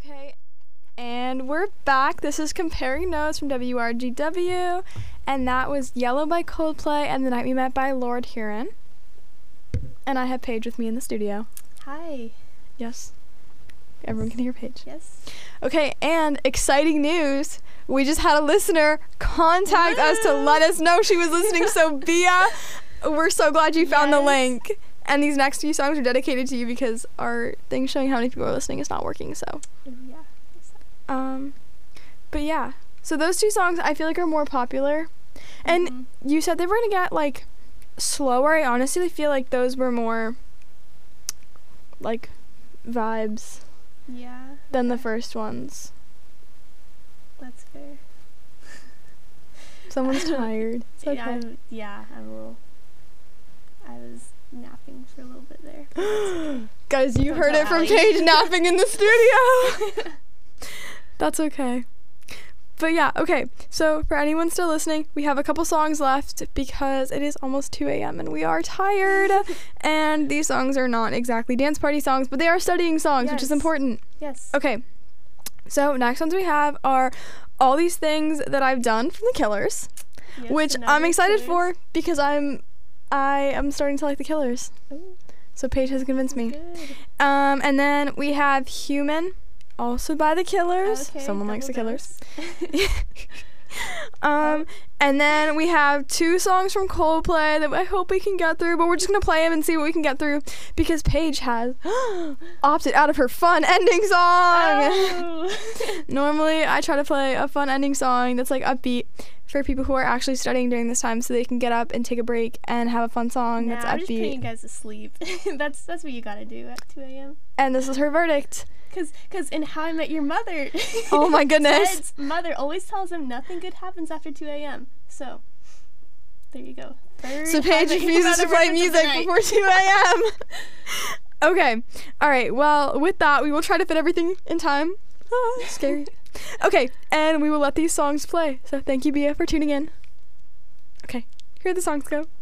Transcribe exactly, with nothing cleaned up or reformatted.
Okay, and we're back. This is Comparing Notes from W R G W, and that was Yellow by Coldplay and The Night We Met by Lord Huron. And I have Paige with me in the studio. Hi. Yes. Everyone can hear Paige. Yes. Okay, and exciting news. We just had a listener contact us to let us know she was listening. So, Bia, we're so glad you found Yes. the link. And these next few songs are dedicated to you because our thing showing how many people are listening is not working, so. Yeah. Um, but yeah. So those two songs I feel like are more popular. And Mhm. you said they were going to get, like, slower. I honestly feel like those were more, like, vibes Yeah. than the okay. first ones. That's fair. Someone's tired. It's okay. Yeah, I'm, yeah, I'm a little. I was napping for a little bit there. Guys, you Don't heard tell it from Allie. Paige napping in the studio. That's okay. But yeah, okay. So for anyone still listening, we have a couple songs left because it is almost two a.m. and we are tired. And these songs are not exactly dance party songs, but they are studying songs, which is Yes. important. Yes. Okay. So next ones we have are All These Things That I've Done from The Killers, Yes, which I'm another excited Killers. for because I'm I am starting to like The Killers. Ooh, So Paige has convinced me. good. Um, and then we have Human, also by The Killers. Okay, Someone likes The double Killers. dose. Um, and then we have two songs from Coldplay that I hope we can get through, but we're just gonna play them and see what we can get through because Paige has opted out of her fun ending song. Oh. Normally, I try to play a fun ending song that's like upbeat for people who are actually studying during this time, so they can get up and take a break and have a fun song Nah, that's I'm just putting you upbeat. guys to sleep. that's that's what you gotta do at two a.m. And this is her verdict. Cause, cause in How I Met Your Mother, Oh my goodness. Ted's mother always tells him nothing good happens after two a.m. So, there you go. Third So How I Paige Met Your refuses to Mother play reference of the music night. before two a.m. Okay. All right. Well, with that, we will try to fit everything in time. Ah, scary. Okay. And we will let these songs play. So thank you, Bia, for tuning in. Okay. Here the songs go.